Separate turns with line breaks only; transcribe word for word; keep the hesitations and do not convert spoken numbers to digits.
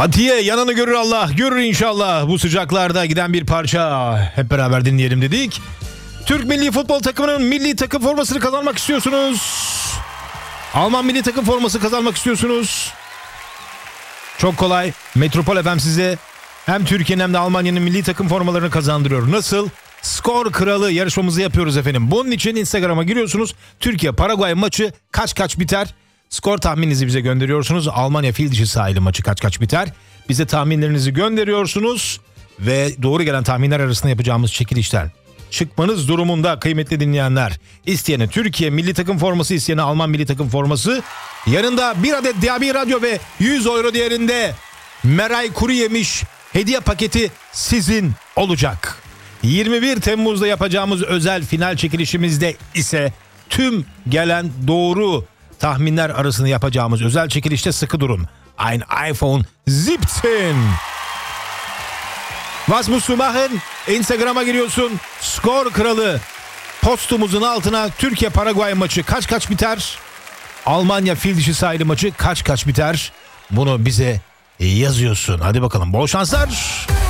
Atiye yanını görür Allah, görür inşallah. Bu sıcaklarda giden bir parça hep beraber dinleyelim dedik. Türk milli futbol takımının milli takım formasını kazanmak istiyorsunuz. Alman milli takım forması kazanmak istiyorsunuz. Çok kolay. Metropol F M size hem Türkiye'nin hem de Almanya'nın milli takım formalarını kazandırıyor. Nasıl? Skor kralı yarışmamızı yapıyoruz efendim. Bunun için Instagram'a giriyorsunuz. Türkiye Paraguay maçı kaç kaç biter? Skor tahmininizi bize gönderiyorsunuz. Almanya fil dişi sahili maçı kaç kaç biter? Bize tahminlerinizi gönderiyorsunuz. Ve doğru gelen tahminler arasında yapacağımız çekilişten çıkmanız durumunda kıymetli dinleyenler. İsteyene Türkiye milli takım forması, isteyene Alman milli takım forması. Yanında bir adet D A B radyo ve yüz euro değerinde Meray Kuru Yemiş hediye paketi sizin olacak. yirmi bir Temmuz'da yapacağımız özel final çekilişimizde ise tüm gelen doğru tahminler arasında yapacağımız özel çekilişte sıkı durun. Ein iPhone siebzehn. Was musst du machen? Instagram'a giriyorsun. Skor kralı postumuzun altına Türkiye Paraguay maçı kaç kaç biter? Almanya fil dişi sahili maçı kaç kaç biter? Bunu bize yazıyorsun. Hadi bakalım, bol şanslar.